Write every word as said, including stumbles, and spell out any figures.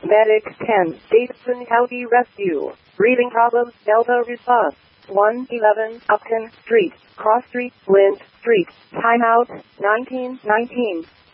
Medic ten, Davidson County Rescue. Breathing problems, Delta response. one eleven Upton Street, Cross Street, Lind Street. Timeout, nineteen nineteen.